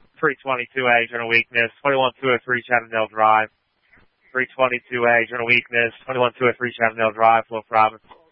322A, Journal Weakness, 21203 Chattondale Drive. 322A, Journal Weakness, 21203 Chattondale Drive, Wolf Roberts.